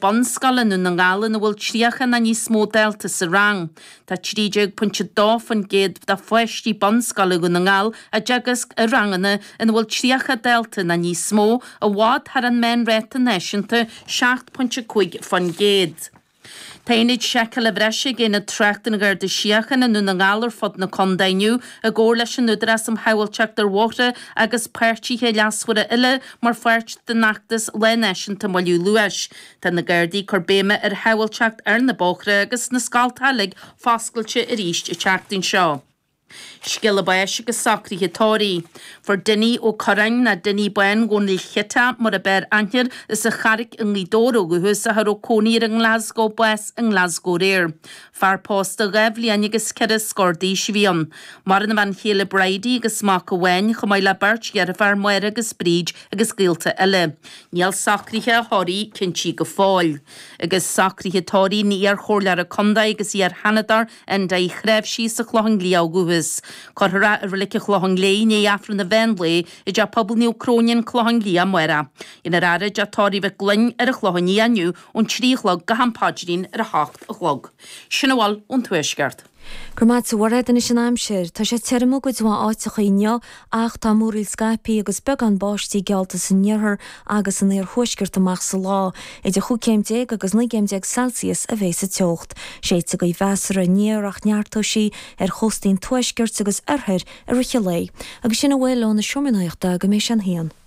bonscalan nú na ngálan bhfuil tríocha na níos mó delta sa rang. Tá 30.2 fan géad da foiistí bonscala go na ngál a deagas a rangana in bhfuil tríocha delta na níos mó a bhád har an men réta neisianta 7.5 fan géad. Tainid seacail a bhreise gé na trachtan gur de siachan nú na ngálar fod na condainniu a ggóir leis an nudra am hailteach ar bhóta agus pertíthe leasfuair a ile mar fuirt de nachtas le neisianta maiú luais. Tá na gairdí corbéime ar hailteach ar na bóchra agus na scaltalig fáscailte a ríist i teachtain seo. Sgil bais agus sacríthe tóirí. For duine ó corain na duine bain gón lí chita mar a ber anhir is a charig in lídóró go hús a har ó cóníir in Glasgow bais in Glasgow réir. Far post a ghefli anigus cera scordí svíon. Mar na van chéle breidi agus mac a wein chomáile bert ger a far muir agus bríd agus gilta eile. Níl sacríthe a horí cinnti go fáil. Agus sacríthe tóirí ní ar chórlear a conda agus ar hanadar en da chref sí sa chlohan liá gohus. Corhra a relique chlohan lé ní afran na venlé i ja pobl ní Crónin chlohan lí a muera. In ar ara ja tóirí bheith glyn ar a chlohan ní aniu ón tríchlog gahan padrin ar a hacht a chlog. Sinnawal ón tuisgart. Gurmad sa warad in sin amsir, tá sé termú go dúa áit a chuineo ach tá múril Skype agus beg an báistí gealta san níorthar agus an éar thuisgirt amach sa lá, idir chu céimdé agus 9 Celsius a bhéis a teocht. Séit a go i bheasar a níorach neartó sí ar chostín tuisgirt agus arthir a riche lei, agus sin a bhfuil na siominaíochta go mééis an héan.